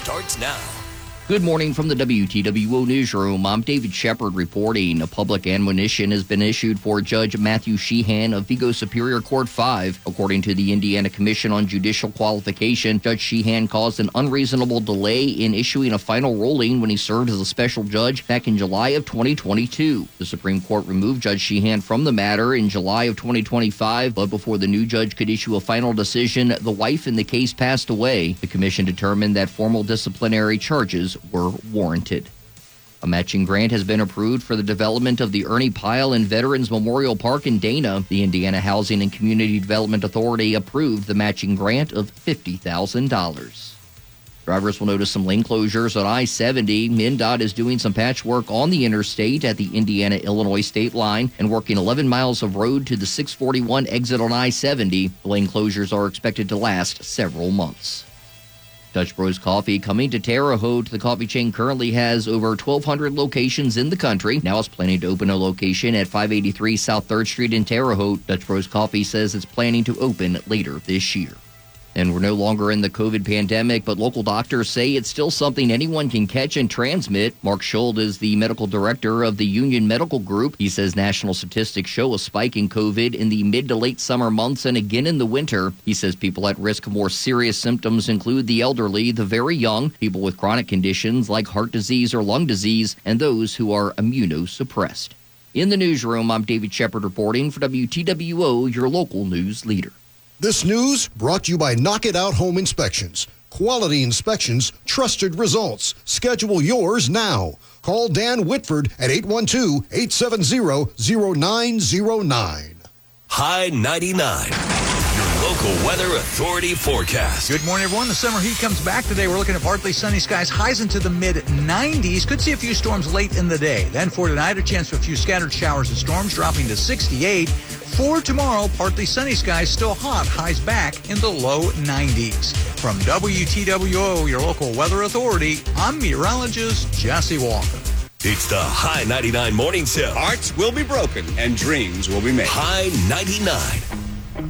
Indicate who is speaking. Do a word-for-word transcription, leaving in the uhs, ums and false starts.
Speaker 1: starts now.
Speaker 2: Good morning from the W T W O Newsroom. I'm David Shepard reporting. A public admonition has been issued for Judge Matthew Sheehan of Vigo Superior Court five. According to the Indiana Commission on Judicial Qualification, Judge Sheehan caused an unreasonable delay in issuing a final ruling when he served as a special judge back in July of twenty twenty-two. The Supreme Court removed Judge Sheehan from the matter in July of twenty twenty-five, but before the new judge could issue a final decision, the wife in the case passed away. The commission determined that formal disciplinary charges were warranted. A matching grant has been approved for the development of the Ernie Pyle and Veterans Memorial Park in Dana. The Indiana Housing and Community Development Authority approved the matching grant of fifty thousand dollars. Drivers will notice some lane closures on I seventy. MnDOT is doing some patchwork on the interstate at the Indiana-Illinois state line and working eleven miles of road to the six forty-one exit on I seventy. The lane closures are expected to last several months. Dutch Bros Coffee coming to Terre Haute. The coffee chain currently has over twelve hundred locations in the country. Now it's planning to open a location at five eighty-three South third Street in Terre Haute. Dutch Bros Coffee says it's planning to open later this year. And we're no longer in the COVID pandemic, but local doctors say it's still something anyone can catch and transmit. Mark Schuld is the medical director of the Union Medical Group. He says national statistics show a spike in COVID in the mid to late summer months and again in the winter. He says people at risk of more serious symptoms include the elderly, the very young, people with chronic conditions like heart disease or lung disease, and those who are immunosuppressed. In the newsroom, I'm David Shepard reporting for W T W O, your local news leader.
Speaker 3: This news brought to you by Knock It Out Home Inspections. Quality inspections, trusted results. Schedule yours now. Call Dan Whitford at eight one two, eight seven zero, zero nine zero nine.
Speaker 1: High ninety-nine, your local weather authority forecast.
Speaker 4: Good morning, everyone. The summer heat comes back today. We're looking at partly sunny skies, highs into the mid nineties. Could see a few storms late in the day. Then for tonight, a chance for a few scattered showers and storms, dropping to sixty-eight. For tomorrow, partly sunny skies, still hot, highs back in the low nineties. From W T W O, your local weather authority, I'm meteorologist Jesse Walker.
Speaker 1: It's the High ninety-nine Morning Show.
Speaker 5: Hearts will be broken and dreams will be made.
Speaker 1: High ninety-nine.